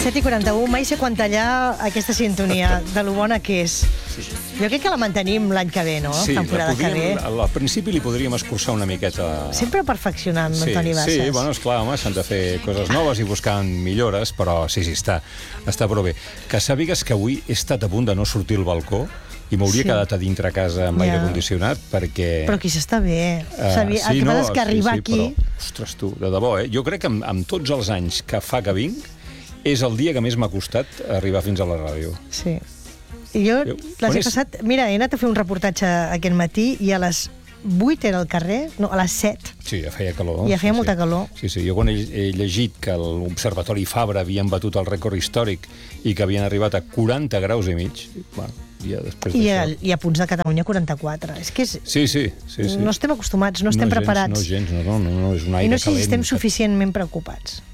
7:41, mai sé quan tallar aquesta sintonia, de lo bona que és. Jo crec que la mantenim l'any que ve, no? Sí, temporada que ve. al principi li podríem escurçar una miqueta. Sempre perfeccionant, Antoni Bassas. Sí, bueno, esclar, home, s'han de fer coses noves i buscant millores, però sí, està prou bé. Que sàpigues que avui he estat a punt de no sortir al balcó i m'hauria quedat a dintre a casa amb aire condicionat, perquè... Però aquí s'està bé. El que passa és que arribar aquí... Però, ostres, tu, de debò, Jo crec que amb tots els anys que fa que vinc, és el dia que més m'ha costat arribar fins a la ràdio. Sí. I jo les he passat... Mira, he anat a fer un reportatge aquest matí i a les 8 era al carrer, no, a les 7. Sí, ja feia calor. Ja feia molta calor. Sí, jo quan he llegit que l'Observatori Fabra havien batut el rècord històric i que havien arribat a 40 graus i mig, bueno, ja després d'això... I a punts de Catalunya 44. És que és... Sí. No estem acostumats, no estem preparats. No, gens, no, és un aire calent. I no sé si estem suficientment preocupats.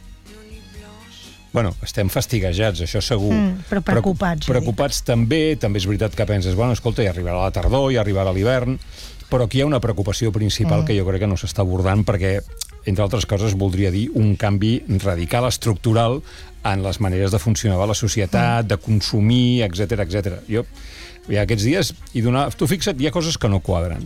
Bueno, estem fastiguejats, això segur. Però preocupats. Preocupats també és veritat que penses, bueno, escolta, ja arribarà la tardor, ja arribarà l'hivern, però aquí hi ha una preocupació principal que jo crec que no s'està abordant perquè, entre altres coses, voldria dir un canvi radical, estructural, en les maneres de funcionar a la societat, de consumir, etc. Jo, aquests dies, tu fixa't, hi ha coses que no quadren.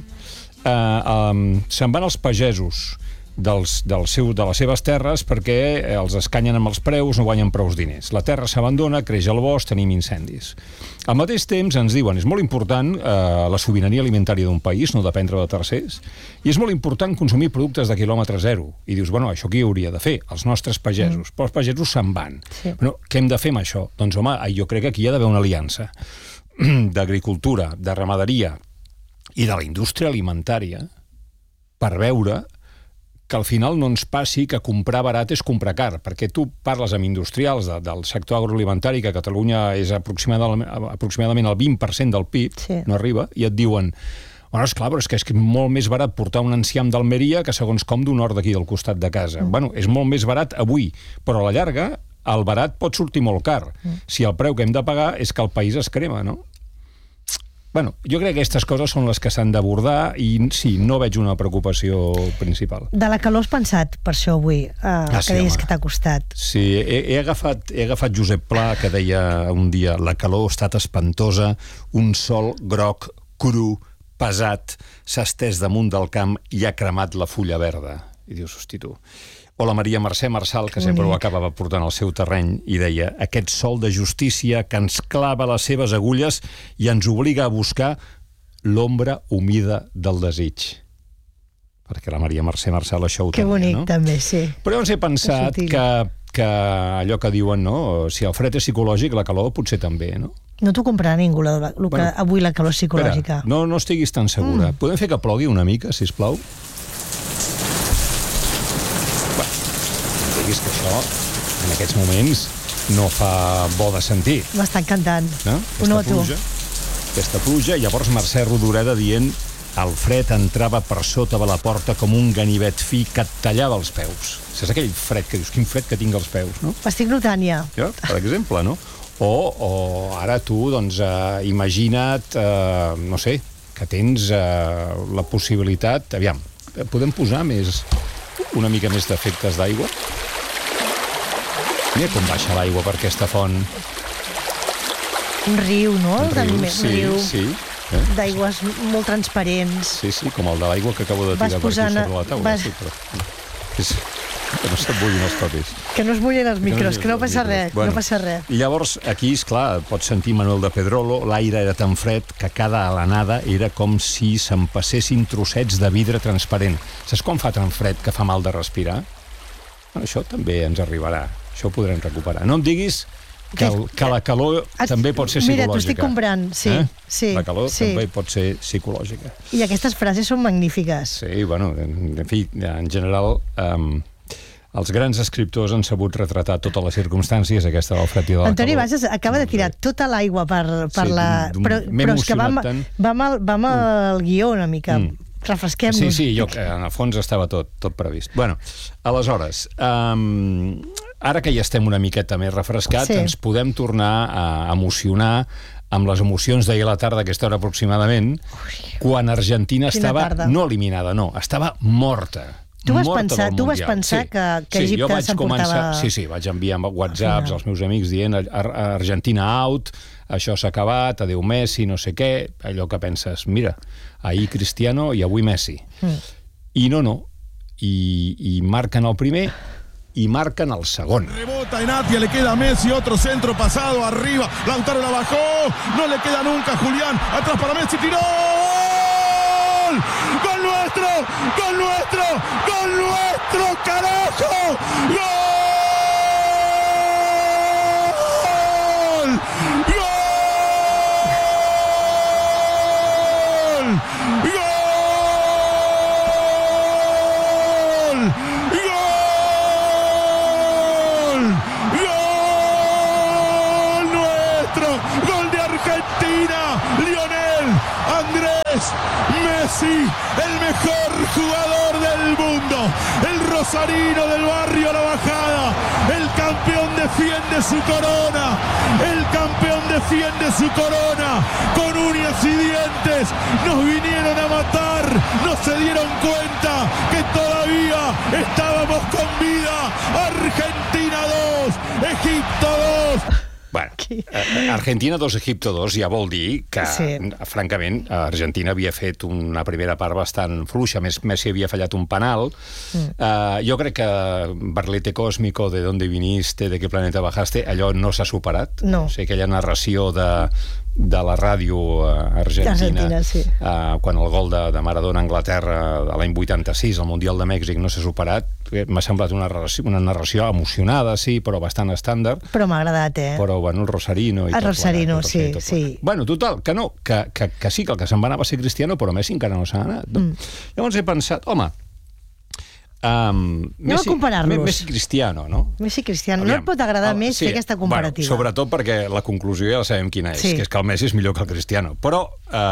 Se'n van els pagesos de les seves terres perquè els escanyen amb els preus, no guanyen prous diners. La terra s'abandona, creix el bosc, tenim incendis. Al mateix temps ens diuen és molt important la sobirania alimentària d'un país, no dependre de tercers, i és molt important consumir productes de quilòmetre zero. I dius, bueno, això qui hauria de fer? Els nostres pagesos. Però els pagesos se'n van. Sí. Bueno, què hem de fer amb això? Doncs, home, jo crec que aquí hi ha d'haver una aliança d'agricultura, de ramaderia i de la indústria alimentària per veure que al final no ens passi que comprar barat és comprar car, perquè tu parles amb industrials del sector agroalimentari, que a Catalunya és aproximadament el 20% del PIB, no arriba, i et diuen, bueno, esclar, però és que és molt més barat portar un enciam d'Almeria que segons com d'un hort d'aquí del costat de casa. Bueno, és molt més barat avui, però a la llarga el barat pot sortir molt car. Si el preu que hem de pagar és que el país es crema, no? Bueno, jo crec que aquestes coses són les que s'han d'abordar i sí, no veig una preocupació principal. De la calor has pensat per això avui, que deies que t'ha costat. Sí, he agafat Josep Pla, que deia un dia la calor ha estat espantosa, un sol groc, cru, pesat, s'ha estès damunt del camp i ha cremat la fulla verda. I dius, hosti, tu... O la Maria Mercè Marçal, que sempre ho acabava portant al seu terreny, i deia, aquest sol de justícia que ens clava les seves agulles i ens obliga a buscar l'ombra humida del desig. Perquè la Maria Mercè Marçal això ho tenia, no? Que bonic, també, sí. Però llavors he pensat que allò que diuen, no? Si el fred és psicològic, la calor potser també, no? No t'ho comprarà ningú, avui la calor psicològica. Espera, no estiguis tan segura. Podem fer que plogui una mica, sisplau? Diguis que això, en aquests moments, no fa bo de sentir. M'estan cantant. No? Ho noto. Aquesta pluja, llavors Mercè Rodoreda dient el fred entrava per sota de la porta com un ganivet fi que et tallava els peus. Saps aquell fred que dius, quin fred que tinc als peus, no? Estic notant ja. Per exemple, no? O ara tu, doncs, imagina't, no sé, que tens la possibilitat... Aviam, podem posar una mica més d'efectes d'aigua? Mira com baixa l'aigua per aquesta font. Un riu, no? Un riu, sí. D'aigües molt transparents. Sí, com el de l'aigua que acabo de tirar per aquí sobre la taula. Sí, però... Que no se't bullin els papers. Que no es bullin els micros, que no passa res. No passa res. I llavors, aquí, esclar, pots sentir Manuel de Pedrolo, l'aire era tan fred que cada alenada era com si se'n passessin trossets de vidre transparent. Saps quan fa tan fred que fa mal de respirar? Bueno, això també ens arribarà. Això ho podrem recuperar. No em diguis que la calor també pot ser psicològica. Mira, t'ho estic comprant, sí. La calor també pot ser psicològica. I aquestes frases són magnífiques. Sí, bueno, en fi, en general... Els grans escriptors han sabut retratar totes les circumstàncies, aquesta del fred i de la calor. Antoni Bassas acaba de tirar tota l'aigua per la... Però és que va amb el guió una mica. Refresquem-nos. Sí, jo en el fons estava tot previst. Bueno, aleshores, ara que ja estem una miqueta més refrescats, ens podem tornar a emocionar amb les emocions d'ahir a la tarda, aquesta hora aproximadament, quan Argentina estava no eliminada, no, estava morta. Tu vas pensar que Egipte s'emportava... Sí, vaig enviar whatsapps als meus amics dient Argentina out, això s'ha acabat, adéu Messi, no sé què, allò que penses, mira, ahir Cristiano i avui Messi. I no, i marquen el primer y marcan al segundo. Rebota en Atia, le queda a Messi, otro centro pasado arriba, Lautaro la bajó, no le queda nunca Julián, atrás para Messi, tiró, ¡gol! ¡Gol nuestro! ¡Gol nuestro! ¡Gol nuestro, carajo! ¡Gol! ¡Gol! ¡Gol! Gol de Argentina, Lionel Andrés Messi, el mejor jugador del mundo, el rosarino del barrio La Bajada, el campeón defiende su corona, el campeón defiende su corona, con uñas y dientes, nos vinieron a matar, no se dieron cuenta que todavía estábamos con vida. Argentina 2, Egipto 2. Bueno, Argentina 2, Egipto 2 ja vol dir que, francament, Argentina havia fet una primera part bastant fluixa. Messi havia fallat un penal. Jo crec que Barlete Cósmico, de dónde viniste, de qué planeta bajaste, allò no s'ha superat. No. O sigui, aquella narració de la ràdio argentina sí. Quan el gol de Maradona a Anglaterra a l'any 86, al Mundial de Mèxic, no s'ha superat. M'ha semblat una narració emocionada, sí, però bastant estàndard. Però m'ha agradat, Però, bueno, el Rosarino... El Rosarino, sí. Bueno, total, que no, que sí, que el que se'n va anar va ser Cristiano, però Messi encara no s'ha anat. Llavors he pensat, home... Anem a comparar-los. Messi-Cristiano, no? Messi-Cristiano. No et pot agradar més fer aquesta comparativa. Bueno, sobretot perquè la conclusió ja la sabem quina és, que és que el Messi és millor que el Cristiano. Però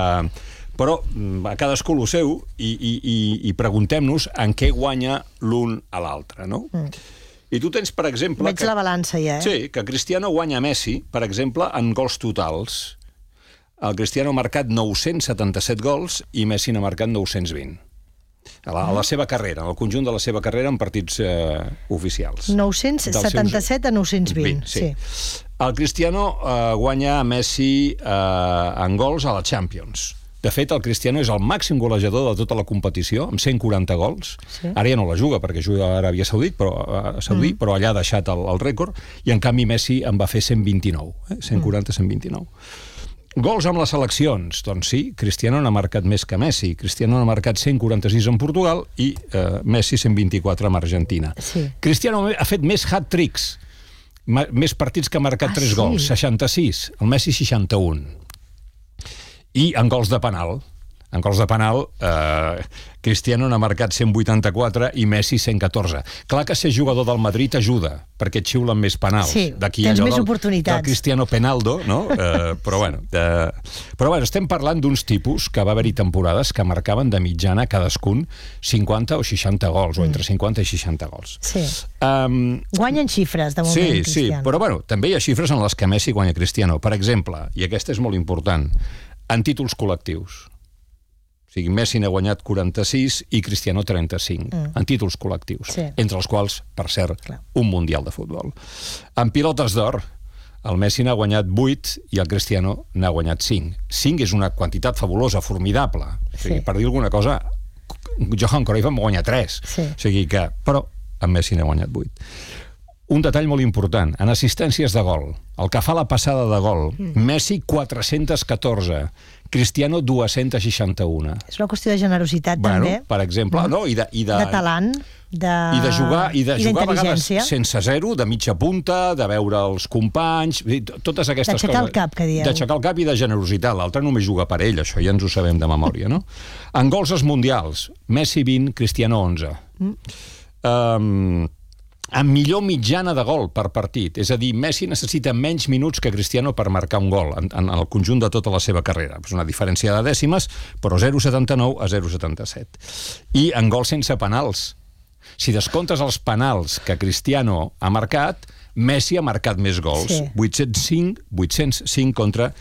a cadascú el seu i preguntem-nos en què guanya l'un a l'altre, no? I tu tens, per exemple... Veig la balança ja, Sí, que Cristiano guanya Messi, per exemple, en gols totals. El Cristiano ha marcat 977 gols i Messi n'ha marcat 920. A la seva carrera, al conjunt de la seva carrera en partits oficials. 977 a 920, sí. El Cristiano guanya Messi en gols a la Champions. De fet, el Cristiano és el màxim golejador de tota la competició, amb 140 gols. Ara ja no la juga, perquè juga a Aràbia Saudí, però allà ha deixat el rècord, i en canvi Messi en va fer 129, 140-129. Gols amb les seleccions, doncs sí, Cristiano n'ha marcat més que Messi. Cristiano n'ha marcat 146 en Portugal i Messi 124 amb Argentina. Cristiano ha fet més hat-tricks, més partits que ha marcat 3 gols, 66, el Messi 61. I en gols de penal, Cristiano n'ha marcat 184 i Messi 114. Clar que ser jugador del Madrid ajuda, perquè et xiulen més penals. Sí, tens més oportunitats. Del Cristiano Penaldo, no? Però bueno, estem parlant d'uns tipus que va haver-hi temporades que marcaven de mitjana cadascun 50 o 60 gols, o entre 50 i 60 gols. Sí. Guanyen xifres, de moment, Cristiano. Sí, però bueno, també hi ha xifres en les que Messi guanya Cristiano. Per exemple, i aquesta és molt important, en títols col·lectius. O sigui, Messi n'ha guanyat 46 i Cristiano 35, en títols col·lectius, entre els quals, per cert, un Mundial de futbol. En pilotes d'or, el Messi n'ha guanyat 8 i el Cristiano n'ha guanyat 5. 5 és una quantitat fabulosa, formidable. O sigui, per dir alguna cosa, Johan Cruyff en va guanyar 3. O sigui que, però, en Messi n'ha guanyat 8. Un detall molt important, en assistències de gol, el que fa la passada de gol, Messi 414, Cristiano 261. És una qüestió de generositat, també. Per exemple, no? I de talant, i de jugar a vegades sense zero, de mitja punta, de veure els companys, totes aquestes coses. D'aixecar el cap, que dieu. D'aixecar el cap i de generositat. L'altre només juga per ell, això ja ens ho sabem de memòria, no? En gols als mundials, Messi 20, Cristiano 11. En millor mitjana de gol per partit. És a dir, Messi necessita menys minuts que Cristiano per marcar un gol en el conjunt de tota la seva carrera. És una diferència de dècimes, però 0,79 a 0,77. I en gols sense penals. Si descomptes els penals que Cristiano ha marcat, Messi ha marcat més gols, 805 contra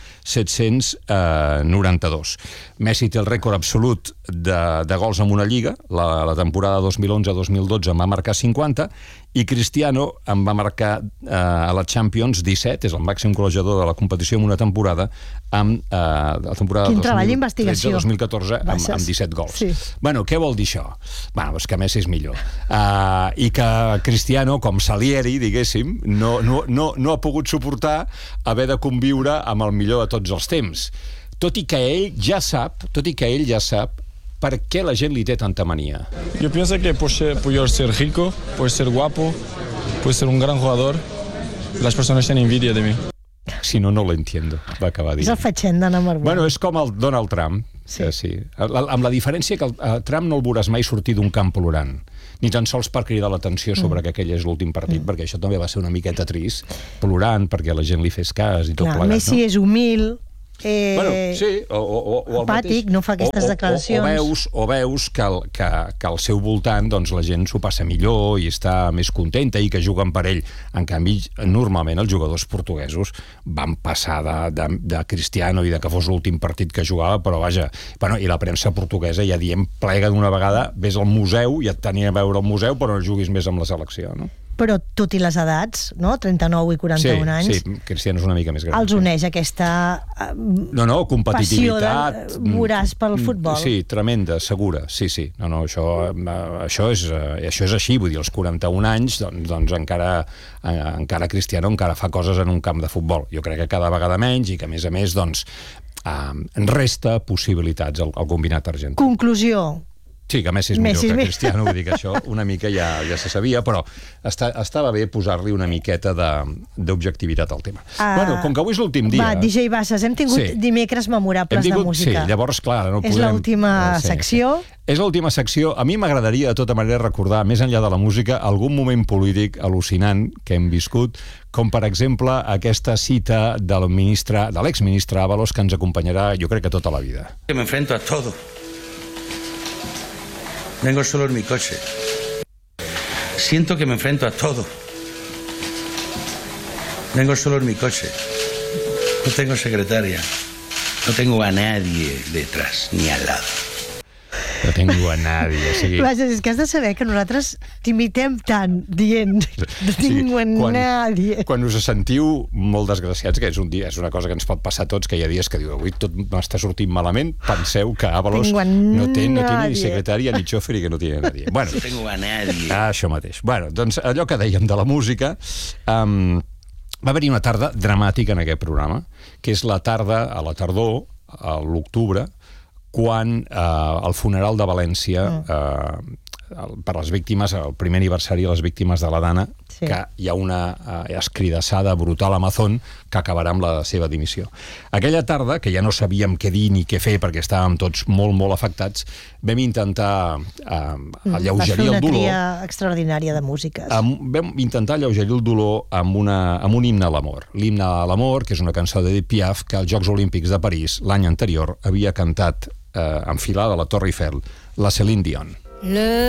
792. Messi té el rècord absolut de gols en una lliga, la temporada 2011-2012 en va marcar 50, i Cristiano en va marcar a la Champions 17, és el màxim golejador de la competició en una temporada, amb la temporada 2013-2014 amb 17 gols. Sí. Bueno, què vol dir això? Bueno, és que Messi és millor. I que Cristiano, com Salieri, diguéssim, no ha pogut suportar haver de conviure amb el millor de tots els temps. Tot i que ell ja sap per què la gent li té tanta mania. Yo pienso que por ser rico, por ser guapo, por ser un gran jugador, las personas tienen envidia de mí. Si no, no lo entiendo, va acabar dient. És el fatxenda number one. Bueno, és com el Donald Trump. Sí. Amb la diferència que el Trump no el veuràs mai sortir d'un camp plorant, ni tan sols per cridar l'atenció sobre que aquell és l'últim partit, perquè això també va ser una miqueta trist, plorant perquè la gent li fes cas i tot plegat. Messi és humil, bueno, sí, o apàtic, no fa aquestes declaracions. O veus que al seu voltant doncs, la gent s'ho passa millor i està més contenta i que juguen per ell. En canvi, normalment els jugadors portuguesos van passar de Cristiano i de que fos l'últim partit que jugava, però vaja, i la premsa portuguesa ja diem plega d'una vegada, vés al museu, ja et tenia a veure al museu, però no juguis més amb la selecció, no? Però tot i les edats, no? 39 i 41 anys. Sí, Cristiano és una mica més gran. Els uneix aquesta competitivitat passió voraç pel futbol. Sí, tremenda, segura. Sí. No, això és així, vull dir, als 41 anys, doncs encara Cristiano encara fa coses en un camp de futbol. Jo crec que cada vegada menys i que, a més, doncs, resta possibilitats al combinat argentí. Conclusió. Sí, que Messi és millor que Cristiano, vull dir que això una mica ja se sabia, però estava bé posar-li una miqueta d'objectivitat al tema. Bueno, com que avui és l'últim dia... Va, DJ Bassas, hem tingut dimecres memorables de música. Sí, llavors, clar, no podem... És l'última secció. És l'última secció. A mi m'agradaria, de tota manera, recordar, més enllà de la música, algun moment polític al·lucinant que hem viscut, com, per exemple, aquesta cita de l'exministre Ábalos, que ens acompanyarà, jo crec que tota la vida. Me enfrento a todo. Vengo solo en mi coche. Siento que me enfrento a todo. Vengo solo en mi coche. No tengo secretaria. No tengo a nadie detrás ni al lado. No tengo a nadie. O sigui... És que has de saber que nosaltres t'imitem tant dient no tengo a nadie. Quan us sentiu molt desgraciats, que és una cosa que ens pot passar a tots, que hi ha dies que diu avui tot m'està sortint malament, penseu que Ábalos no té ni secretària ni xòfer i que no té a nadie. Bueno, no tengo a nadie. Això mateix. Bueno, doncs allò que dèiem de la música... va haver-hi una tarda dramàtica en aquest programa, que és la tarda, a la tardor, a l'octubre, quan el funeral de València per les víctimes, el primer aniversari de les víctimes de la Dana, que hi ha una escridassada brutal a Amazon que acabarà amb la seva dimissió. Aquella tarda, que ja no sabíem què dir ni què fer perquè estàvem tots molt, molt afectats, vam intentar alleugerir el dolor. Va fer una tria extraordinària de músiques. Vam intentar alleugerir el dolor amb un himne a l'amor. L'himne a l'amor, que és una cançó d'Edith Piaf, que als Jocs Olímpics de París, l'any anterior, havia cantat enfilada a la Torre Eiffel, la Céline Dion.